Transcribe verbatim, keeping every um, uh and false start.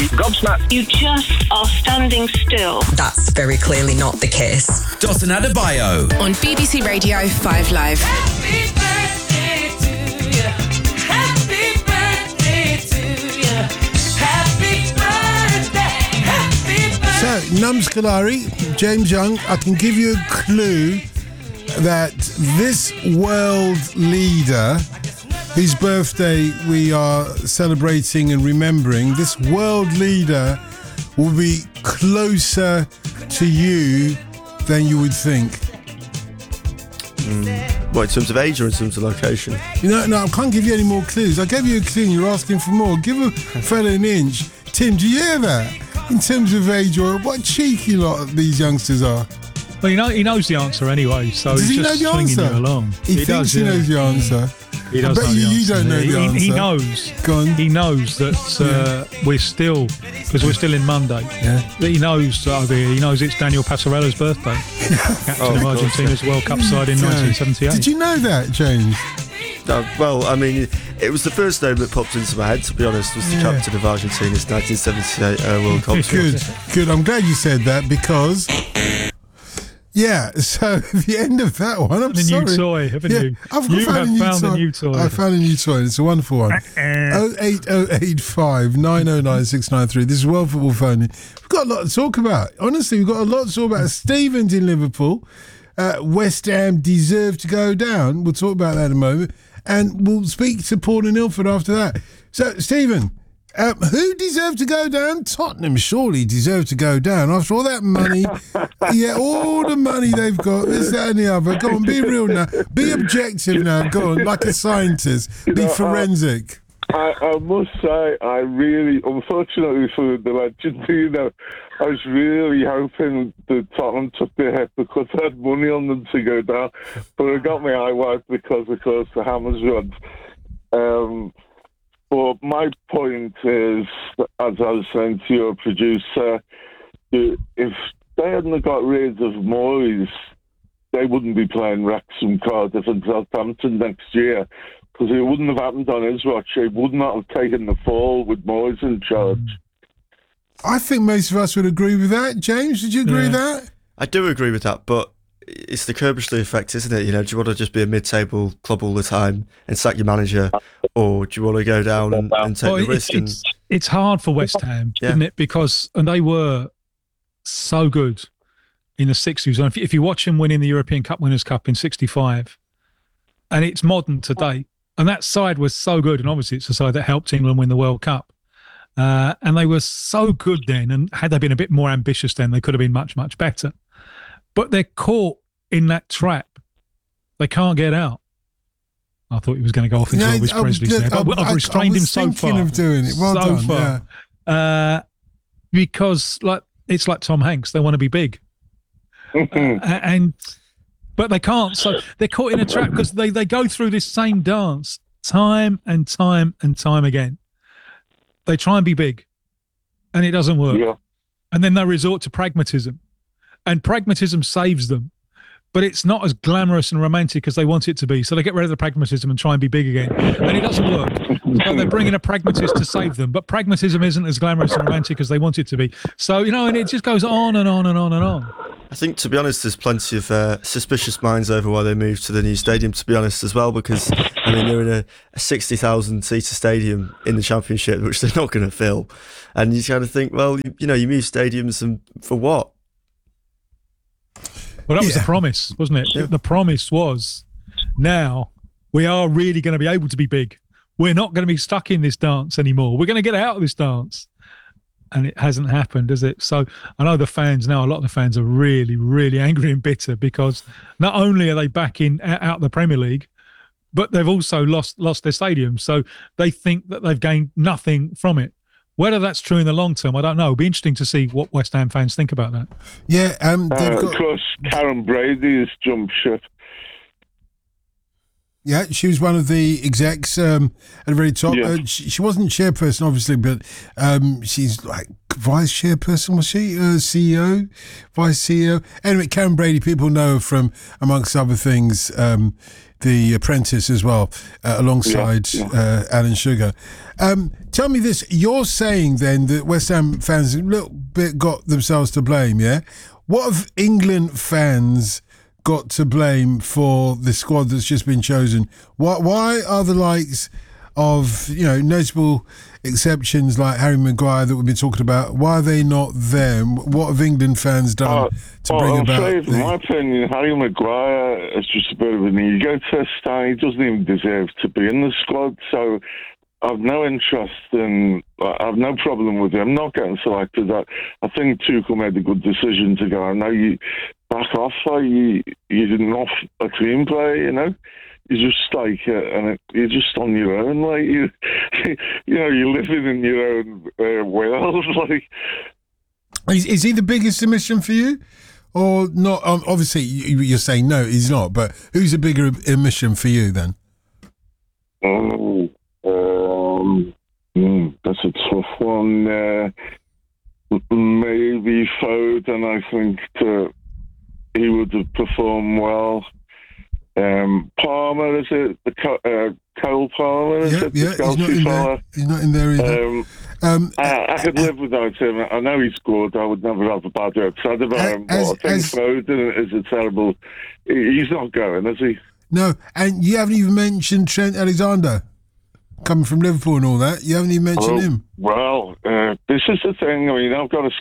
gobsmacked. You just are standing still. That's very clearly not the case. Dotun Adebayo on B B C Radio five Live. Happy birthday to you. Happy birthday to you. Happy birthday. Happy birthday. So, Nums Kalari, James Young, I can give you a clue that this world leader, whose birthday we are celebrating and remembering, this world leader will be closer to you than you would think. Mm. What, in terms of age or in terms of location? You know, no, I can't give you any more clues. I gave you a clue and you're asking for more. Give a fella an inch. Tim, do you hear that? In terms of age, or what cheeky lot these youngsters are. Well, you know, he knows the answer anyway, so does he's he just know the swinging answer? you along. He, he thinks does, he yeah. knows the answer. He does I bet know you, the you don't know he, the answer. He, he knows. Go on. He knows that uh, we're still, because we're still in Monday, yeah. that he knows that over here, he knows it's Daniel Passarella's birthday. Captain oh, of Argentina's World Cup side in nineteen seventy-eight. Did you know that, James? Uh, well, I mean, it was the first name that popped into my head, to be honest, was the yeah. captain of Argentina's nineteen seventy-eight uh, World Cup. Good, good. I'm glad you said that because... Yeah, so at the end of that one, I'm the sorry. new toy, haven't yeah, you? I've you found, have a new, found toy. a new toy. I found a new toy. It's a wonderful one. oh eight oh eight five nine oh nine six nine three. This is World Football Phone. We've got a lot to talk about. Honestly, we've got a lot to talk about. Stephen's in Liverpool. Uh, West Ham deserve to go down. We'll talk about that in a moment. And we'll speak to Paul and Ilford after that. So, Stephen, Um, who deserved to go down? Tottenham surely deserved to go down after all that money. Yeah, all the money they've got, this, that and the other. Go on, be real now. Be objective now. Go on, like a scientist. Be you know, forensic. I, I must say, I really, unfortunately for the legend, you know, I was really hoping that Tottenham took the hit because I had money on them to go down. But it got my eye wiped because, of course, the Hammers run. Um... But my point is, as I was saying to your producer, if they hadn't got rid of Moyes, they wouldn't be playing Wrexham, Cardiff and Southampton next year because it wouldn't have happened on his watch. He would not have taken the fall with Moyes in charge. I think most of us would agree with that. James, did you agree yeah. with that? I do agree with that, but it's the Kirbishley effect, isn't it? You know, do you want to just be a mid-table club all the time and sack your manager, or do you want to go down and, and take well, the it's, risk? And... It's, it's hard for West Ham, yeah. isn't it? Because and they were so good in the sixties. And if, if you watch them winning the European Cup Winners' Cup in sixty-five, and it's modern today, and that side was so good, and obviously it's the side that helped England win the World Cup. Uh, and they were so good then, and had they been a bit more ambitious then, they could have been much, much better. But they're caught in that trap. They can't get out. I thought he was going to go off into No, Elvis I was- Presley. look, there, but I- I've restrained I him was so thinking far. of doing it. Well so done, far. Uh, because like it's like Tom Hanks. They want to be big. uh, and But they can't. So they're caught in a trap because they, they go through this same dance time and time and time again. They try and be big and it doesn't work. Yeah. And then they resort to pragmatism. And pragmatism saves them. But it's not as glamorous and romantic as they want it to be. So they get rid of the pragmatism and try and be big again. And it doesn't work. So they're bringing a pragmatist to save them. But pragmatism isn't as glamorous and romantic as they want it to be. So, you know, and it just goes on and on and on and on. I think, to be honest, there's plenty of uh, suspicious minds over why they moved to the new stadium, to be honest, as well, because, I mean, they're in a, a sixty thousand seater stadium in the Championship, which they're not going to fill. And you kind of think, well, you, you know, you move stadiums and for what? Well, that was Yeah. the promise, wasn't it? Yeah. The promise was now we are really going to be able to be big. We're not going to be stuck in this dance anymore. We're going to get out of this dance. And it hasn't happened, has it? So I know the fans now, a lot of the fans are really, really angry and bitter because not only are they back in out of the Premier League, but they've also lost lost their stadium. So they think that they've gained nothing from it. Whether that's true in the long term, I don't know. It'll be interesting to see what West Ham fans think about that. Yeah, um, they've Uh, got... of course, Karen Brady has jumped ship. Yeah, she was one of the execs um, at the very top. Yeah. Uh, she, she wasn't chairperson, obviously, but um, she's like vice chairperson, was she? Uh, C E O? Vice C E O? Anyway, Karen Brady, people know her from, amongst other things, um, The Apprentice as well, uh, alongside Yeah, yeah. Uh, Alan Sugar. Um, tell me this, you're saying then that West Ham fans a little bit got themselves to blame, yeah? What have England fans got to blame for the squad that's just been chosen? Why, why are the likes of, you know, notable exceptions like Harry Maguire that we've been talking about, why are they not there? What have England fans done Uh, to well, bring I'll about say, in the- my opinion, Harry Maguire is just a bit of an ego tester. He doesn't even deserve to be in the squad. So I've no interest in. I've no problem with him not getting selected. I, I think Tuchel made a good decision to go. I know you back off. Like you, you're not a team player. You know. You're just like, uh, and it, you're just on your own. Like you, you know, you're living in your own uh, world. Like. Is, is he the biggest emission for you? Or not? Um, obviously, you, you're saying no, he's not. But who's a bigger emission for you then? Oh, um, mm, that's a tough one. Uh, maybe Foden. I think that he would have performed well. Um, Palmer, is it the Co- uh, Cole Palmer? Is Yeah, it yeah, the he's not Chelsea in fella? there. He's not in there either. Um, Um, I, I could live without him. I know he's good. I would never have a bad word said about him. But As- I think as- Foden is a terrible. he- He's not going, is he? no, and you haven't even mentioned Trent Alexander coming from Liverpool and all that. You haven't even mentioned Oh, him. Well, uh, this is the thing. I mean, I've got a